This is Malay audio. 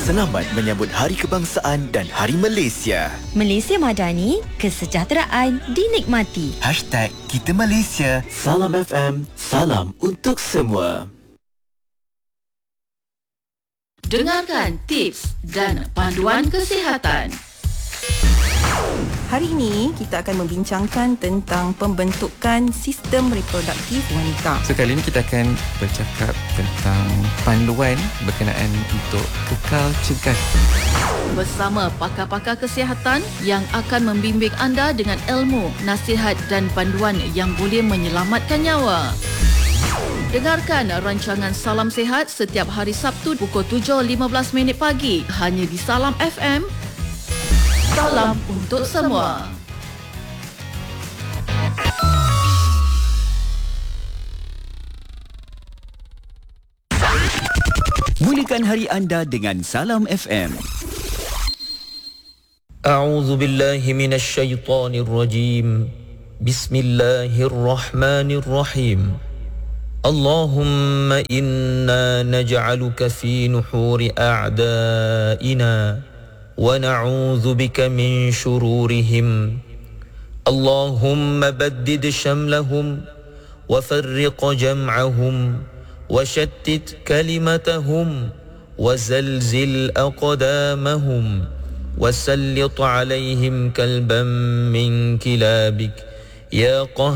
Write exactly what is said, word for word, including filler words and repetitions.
Selamat menyambut Hari Kebangsaan dan Hari Malaysia. Malaysia Madani, kesejahteraan dinikmati. Hashtag Kita Malaysia. Salam F M, salam untuk semua. Dengarkan tips dan panduan kesihatan. Hari ini kita akan membincangkan tentang pembentukan sistem reproduktif wanita. So kali ini kita akan bercakap tentang panduan berkenaan untuk tukar cegah. Bersama pakar-pakar kesihatan yang akan membimbing anda dengan ilmu, nasihat dan panduan yang boleh menyelamatkan nyawa. Dengarkan rancangan Salam Sihat setiap hari Sabtu pukul tujuh lima belas minit pagi hanya di Salam F M. Salam untuk semua. Mulakan hari anda dengan Salam F M. A'udzu billahi minasy syaithanir rajim. Bismillahirrahmanirrahim. Allahumma inna naj'aluka fi nuhuri a'da'ina wa na'udzu bika min shururihim. Allahumma baddid shamlahum wa farriq jam'ahum wa shattit kalimatahum wa zalzil aqdamahum wa sallit 'alayhim kalban min kilabik ya qahhar.